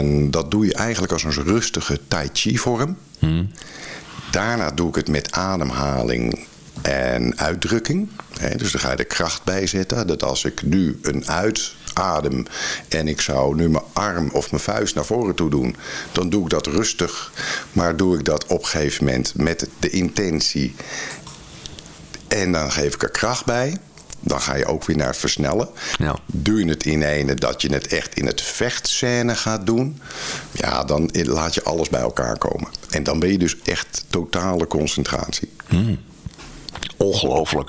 En dat doe je eigenlijk als een rustige tai chi vorm. Daarna doe ik het met ademhaling en uitdrukking. Dus daar ga je de kracht bij zetten. Dat als ik nu een uitadem en ik zou nu mijn arm of mijn vuist naar voren toe doen, dan doe ik dat rustig. Maar doe ik dat op een gegeven moment met de intentie en dan geef ik er kracht bij. Dan ga je ook weer naar het versnellen. Ja. Doe je het in ene dat je het echt in het vechtscène gaat doen. Ja, dan laat je alles bij elkaar komen. En dan ben je dus echt totale concentratie. Ongelooflijk.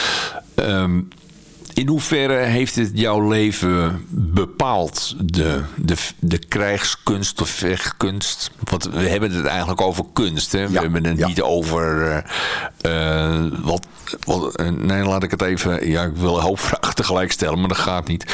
In hoeverre heeft het jouw leven bepaald? De krijgskunst of vechtkunst? Want we hebben het eigenlijk over kunst. Hè? We hebben het niet over... nee, laat ik het even... Ja, ik wil een hoop vragen tegelijk stellen, maar dat gaat niet.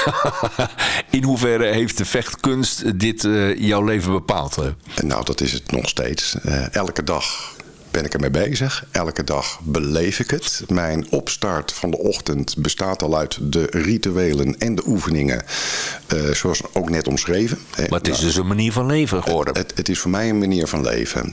In hoeverre heeft de vechtkunst dit jouw leven bepaald? Nou, dat is het nog steeds. Elke dag ben ik ermee bezig. Elke dag beleef ik het. Mijn opstart van de ochtend bestaat al uit de rituelen en de oefeningen. Zoals ook net omschreven. Maar het is dus een manier van leven geworden. Het is voor mij een manier van leven.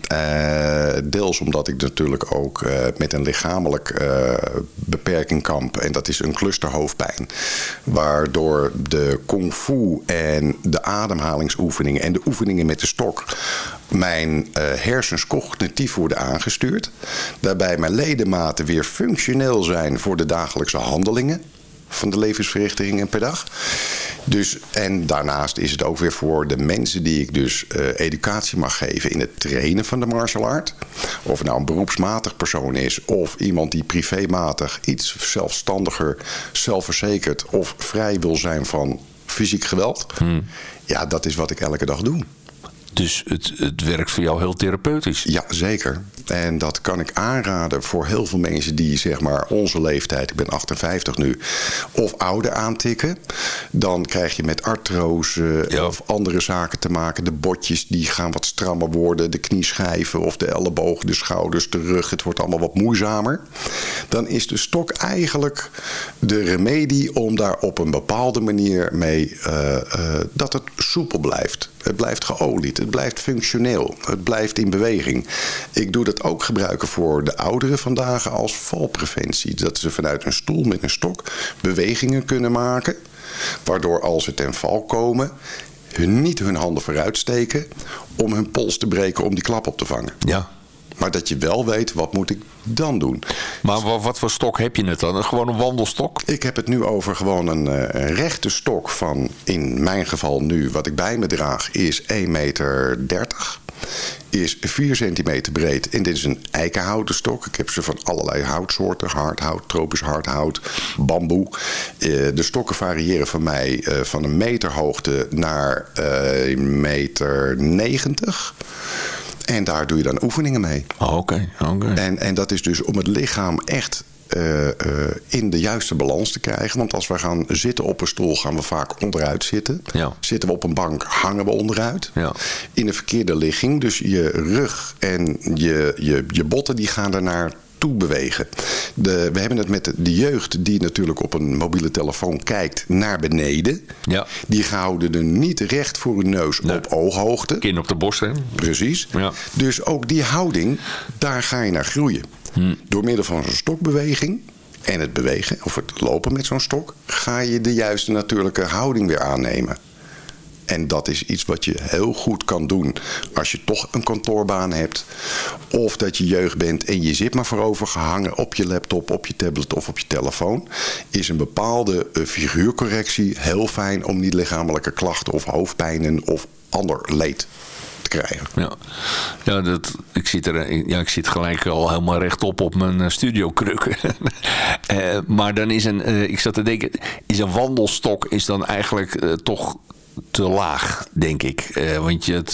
Deels omdat ik natuurlijk ook met een lichamelijk beperking kamp. En dat is een clusterhoofdpijn. Waardoor de kung fu en de ademhalingsoefeningen en de oefeningen met de stok mijn hersens cognitief worden aangestuurd. Daarbij mijn ledematen weer functioneel zijn voor de dagelijkse handelingen van de levensverrichtingen per dag. Dus, en daarnaast is het ook weer voor de mensen die ik dus educatie mag geven in het trainen van de martial art. Of het nou een beroepsmatig persoon is of iemand die privématig iets zelfstandiger, zelfverzekerd of vrij wil zijn van fysiek geweld. Ja, dat is wat ik elke dag doe. Dus het werkt voor jou heel therapeutisch? Ja, zeker. En dat kan ik aanraden voor heel veel mensen die zeg maar onze leeftijd, ik ben 58 nu, of ouder aantikken. Dan krijg je met artrose of andere zaken te maken. De botjes die gaan wat strammer worden, de knieschijven of de ellebogen, de schouders, de rug. Het wordt allemaal wat moeizamer. Dan is de stok eigenlijk de remedie om daar op een bepaalde manier mee dat het soepel blijft. Het blijft geolied, het blijft functioneel, het blijft in beweging. Ik doe dat ook gebruiken voor de ouderen vandaag als valpreventie. Dat ze vanuit een stoel met een stok bewegingen kunnen maken. Waardoor als ze ten val komen, niet hun handen vooruit steken om hun pols te breken om die klap op te vangen. Ja. Maar dat je wel weet, wat moet ik dan doen? Maar wat voor stok heb je het dan? Gewoon een wandelstok? Ik heb het nu over gewoon een rechte stok van, in mijn geval nu, wat ik bij me draag, is 1,30 meter. Is 4 centimeter breed. En dit is een eikenhouten stok. Ik heb ze van allerlei houtsoorten. Hardhout, tropisch hardhout, bamboe. De stokken variëren van mij van een meter hoogte naar 1,90 meter. En daar doe je dan oefeningen mee. Oké. En dat is dus om het lichaam echt in de juiste balans te krijgen. Want als we gaan zitten op een stoel, gaan we vaak onderuit zitten. Ja. Zitten we op een bank, hangen we onderuit. Ja. In een verkeerde ligging. Dus je rug en je botten die gaan daarnaar toe bewegen. We hebben het met de jeugd die natuurlijk op een mobiele telefoon kijkt naar beneden. Ja. Die houden er niet recht voor hun neus op ooghoogte. Kin op de borst, hè? Precies. Ja. Dus ook die houding, daar ga je naar groeien. Door middel van zo'n stokbeweging en het bewegen of het lopen met zo'n stok, ga je de juiste natuurlijke houding weer aannemen. En dat is iets wat je heel goed kan doen als je toch een kantoorbaan hebt. Of dat je jeugd bent en je zit maar voorover gehangen op je laptop, op je tablet of op je telefoon. Is een bepaalde figuurcorrectie heel fijn om niet lichamelijke klachten of hoofdpijnen of ander leed te krijgen. Ik zit gelijk al helemaal rechtop op mijn studiokruk. Maar dan is ik zat te denken, is een wandelstok is dan eigenlijk toch te laag, denk ik. Want je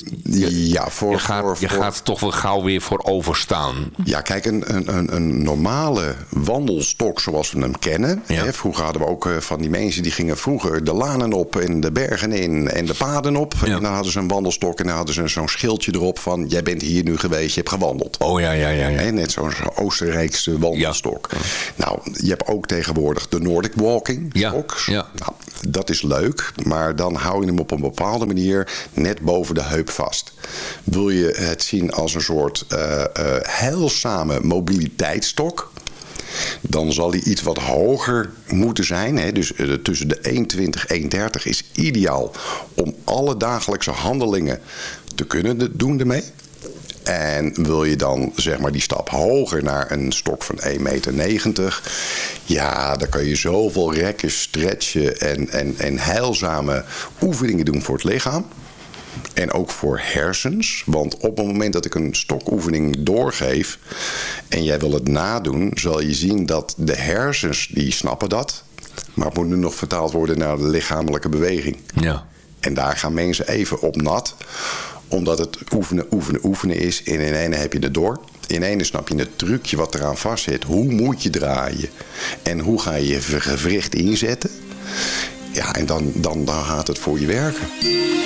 gaat toch wel gauw weer voor overstaan. Ja, kijk, een normale wandelstok zoals we hem kennen. Ja. Hè, vroeger hadden we ook van die mensen die gingen vroeger de lanen op en de bergen in en de paden op. Ja. En dan hadden ze een wandelstok en dan hadden ze zo'n schildje erop van jij bent hier nu geweest, je hebt gewandeld. Oh ja. Hè, net zo'n Oostenrijkse wandelstok. Ja. Nou, je hebt ook tegenwoordig de Nordic Walking. Ja. Nou, dat is leuk, maar dan dan hou je hem op een bepaalde manier net boven de heup vast. Wil je het zien als een soort heilzame mobiliteitsstok, dan zal hij iets wat hoger moeten zijn. Hè? Dus tussen de 1,20 en 1,30 is ideaal om alle dagelijkse handelingen te kunnen doen ermee. En wil je dan zeg maar die stap hoger naar een stok van 1,90 meter. Ja, dan kan je zoveel rekken, stretchen en heilzame oefeningen doen voor het lichaam. En ook voor hersens. Want op het moment dat ik een stokoefening doorgeef en jij wil het nadoen, zal je zien dat de hersens, die snappen dat. Maar het moet nu nog vertaald worden naar de lichamelijke beweging. Ja. En daar gaan mensen even op nat. Omdat het oefenen is. En in ene heb je het door. In ene snap je het trucje wat eraan vast zit. Hoe moet je draaien? En hoe ga je je gewricht inzetten? Ja, en dan gaat het voor je werken.